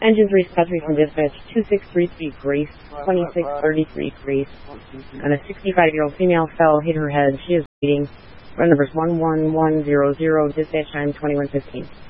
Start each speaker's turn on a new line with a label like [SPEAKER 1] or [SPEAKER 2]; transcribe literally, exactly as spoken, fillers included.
[SPEAKER 1] Engine three, Scott three from dispatch, two six three three Grace, twenty-six thirty-three Grace, and a sixty-five-year-old female fell, hit her head. She is bleeding. Run numbers one one one zero zero, dispatch time twenty-one fifteen.